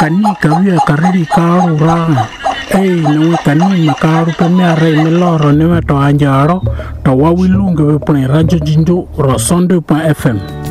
kani kawia kariri karu ra no kani makaru pe me are me loro ne to anjaro to wawilunge we pone radio jinjo ro sonde.fm